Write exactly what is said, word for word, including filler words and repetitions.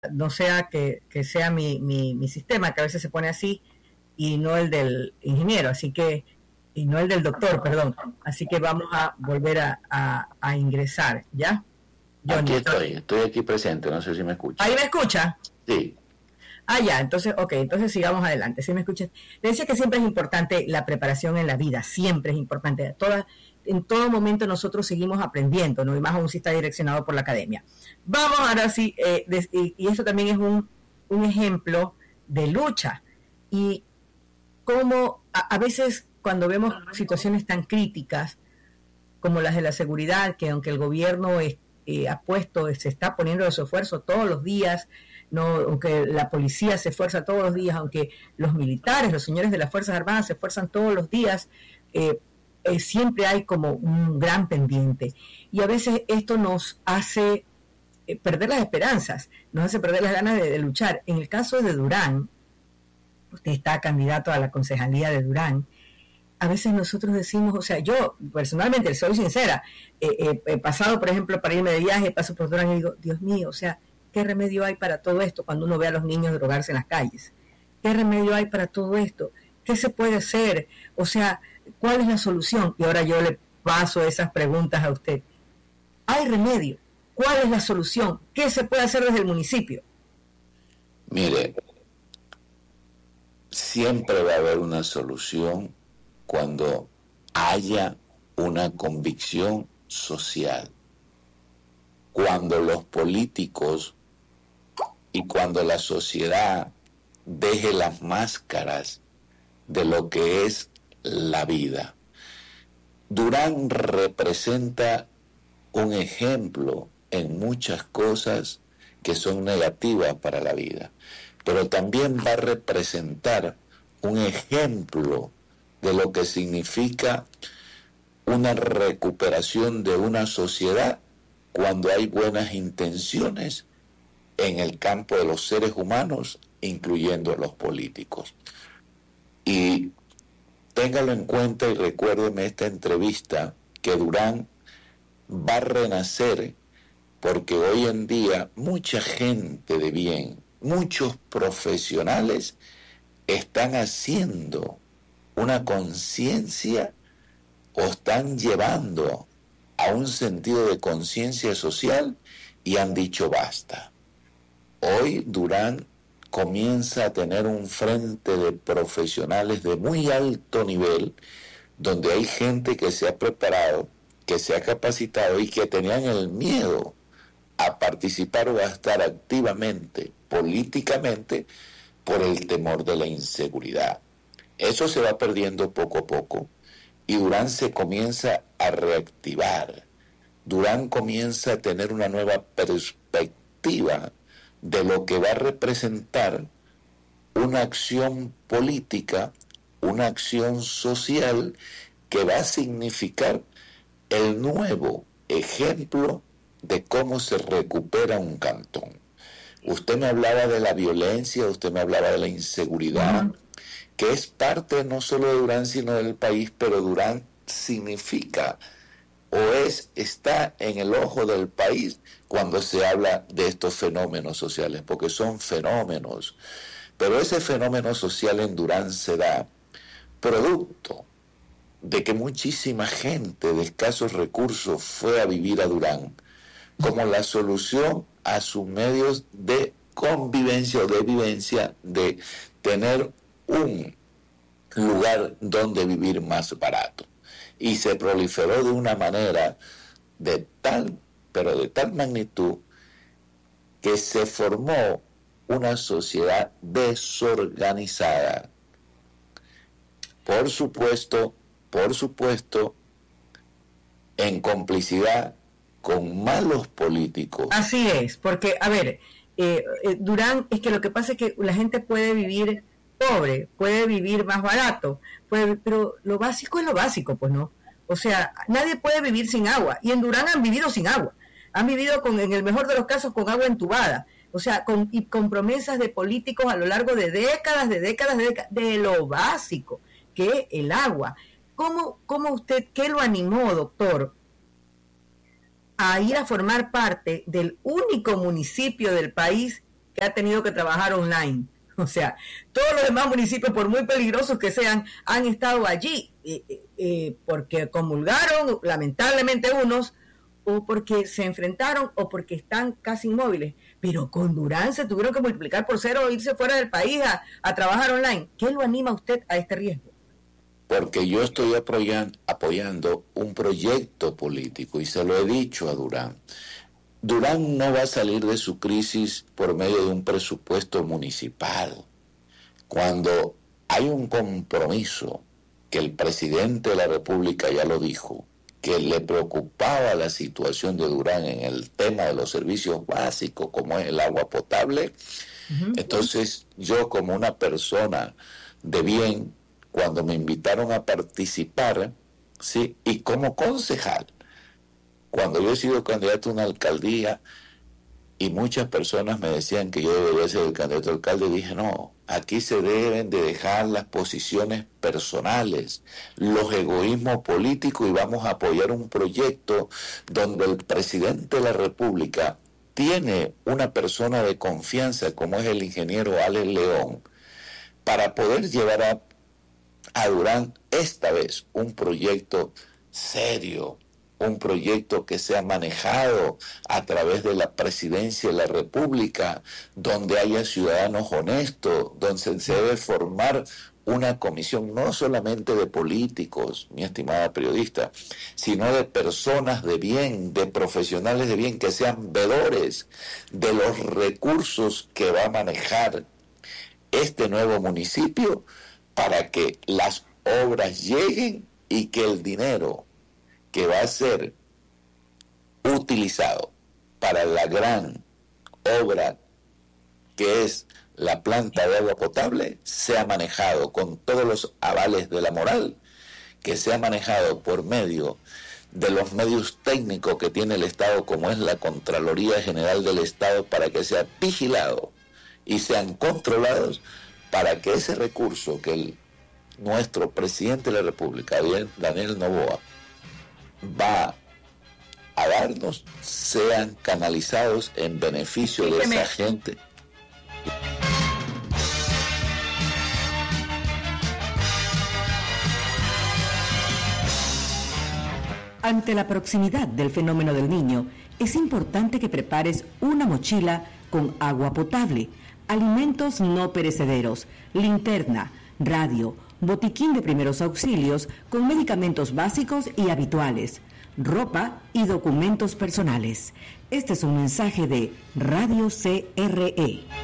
no sea que, que sea mi, mi, mi sistema, que a veces se pone así, y no el del ingeniero, así que, y no el del doctor, perdón. Así que vamos a volver a, a, a ingresar, ¿ya? Johnny. Aquí estoy, estoy aquí presente, no sé si me escucha. ¿Ahí me escucha? Sí. Ah, ya, entonces, ok, entonces sigamos adelante. ¿Sí me escuchas? Le decía que siempre es importante la preparación en la vida, siempre es importante. Toda, en todo momento nosotros seguimos aprendiendo, ¿no? Y más aún si está direccionado por la academia. Vamos ahora sí, eh, de, y, y esto también es un, un ejemplo de lucha. Y cómo a, a veces cuando vemos situaciones tan críticas como las de la seguridad, que aunque el gobierno es, eh, ha puesto, se está poniendo de su esfuerzo todos los días, no, aunque la policía se esfuerza todos los días, aunque los militares, los señores de las Fuerzas Armadas se esfuerzan todos los días, eh, eh, siempre hay como un gran pendiente. Y a veces esto nos hace eh, perder las esperanzas, nos hace perder las ganas de, de luchar. En el caso de Durán, usted está candidato a la concejalía de Durán, a veces nosotros decimos, o sea, yo personalmente, soy sincera, eh, eh, he pasado, por ejemplo, para irme de viaje, paso por Durán y digo, Dios mío, o sea, ¿qué remedio hay para todo esto cuando uno ve a los niños drogarse en las calles? ¿Qué remedio hay para todo esto? ¿Qué se puede hacer? O sea, ¿cuál es la solución? Y ahora yo le paso esas preguntas a usted. ¿Hay remedio? ¿Cuál es la solución? ¿Qué se puede hacer desde el municipio? Mire, siempre va a haber una solución cuando haya una convicción social. Cuando los políticos y cuando la sociedad deje las máscaras de lo que es la vida. Durán representa un ejemplo en muchas cosas que son negativas para la vida, pero también va a representar un ejemplo de lo que significa una recuperación de una sociedad cuando hay buenas intenciones en el campo de los seres humanos, incluyendo a los políticos. Y téngalo en cuenta y recuérdeme esta entrevista, que Durán va a renacer porque hoy en día mucha gente de bien, muchos profesionales están haciendo una conciencia o están llevando a un sentido de conciencia social y han dicho basta. Hoy Durán comienza a tener un frente de profesionales de muy alto nivel, donde hay gente que se ha preparado, que se ha capacitado y que tenían el miedo a participar o a estar activamente, políticamente, por el temor de la inseguridad. Eso se va perdiendo poco a poco y Durán se comienza a reactivar. Durán comienza a tener una nueva perspectiva de lo que va a representar una acción política, una acción social que va a significar el nuevo ejemplo de cómo se recupera un cantón. Usted me hablaba de la violencia, usted me hablaba de la inseguridad, uh-huh. que es parte no solo de Durán, sino del país, pero Durán significa o es, está en el ojo del país cuando se habla de estos fenómenos sociales, porque son fenómenos. Pero ese fenómeno social en Durán se da producto de que muchísima gente de escasos recursos fue a vivir a Durán como la solución a sus medios de convivencia o de vivencia, de tener un lugar donde vivir más barato. Y se proliferó de una manera de tal, pero de tal magnitud, que se formó una sociedad desorganizada. Por supuesto, por supuesto, en complicidad con malos políticos. Así es, porque, a ver, eh, eh, Durán, es que lo que pasa es que la gente puede vivir pobre, puede vivir más barato, puede, pero lo básico es lo básico, pues no. O sea, nadie puede vivir sin agua, y en Durán han vivido sin agua, han vivido con, en el mejor de los casos, con agua entubada, o sea, con, y con promesas de políticos a lo largo de décadas, de décadas, de décadas, de lo básico, que es el agua. ¿Cómo, cómo usted, qué lo animó, doctor, a ir a formar parte del único municipio del país que ha tenido que trabajar online. O sea, todos los demás municipios, por muy peligrosos que sean, han estado allí eh, eh, porque comulgaron, lamentablemente unos, o porque se enfrentaron o porque están casi inmóviles. Pero con Durán se tuvieron que multiplicar por cero o irse fuera del país a, a trabajar online. ¿Qué lo anima a usted a este riesgo? Porque yo estoy apoyan, apoyando un proyecto político y se lo he dicho a Durán. Durán no va a salir de su crisis por medio de un presupuesto municipal. Cuando hay un compromiso, que el presidente de la República ya lo dijo, que le preocupaba la situación de Durán en el tema de los servicios básicos, como es el agua potable, uh-huh. Entonces yo, como una persona de bien, cuando me invitaron a participar, ¿sí? Y como concejal, cuando yo he sido candidato a una alcaldía y muchas personas me decían que yo debería ser el candidato a alcalde, dije, no, aquí se deben de dejar las posiciones personales, los egoísmos políticos, y vamos a apoyar un proyecto donde el presidente de la República tiene una persona de confianza como es el ingeniero Alex León, para poder llevar a, a Durán esta vez un proyecto serio, un proyecto que sea manejado a través de la presidencia de la República, donde haya ciudadanos honestos, donde se debe formar una comisión no solamente de políticos, mi estimada periodista, sino de personas de bien, de profesionales de bien, que sean veedores de los recursos que va a manejar este nuevo municipio para que las obras lleguen y que el dinero que va a ser utilizado para la gran obra que es la planta de agua potable sea manejado con todos los avales de la moral, que sea manejado por medio de los medios técnicos que tiene el Estado, como es la Contraloría General del Estado, para que sea vigilado y sean controlados, para que ese recurso que el, nuestro presidente de la República, Daniel Noboa, va a darnos, sean canalizados en beneficio de esa gente. Ante la proximidad del fenómeno del Niño, es importante que prepares una mochila con agua potable, alimentos no perecederos, linterna, radio, botiquín de primeros auxilios con medicamentos básicos y habituales, ropa y documentos personales. Este es un mensaje de Radio C R E.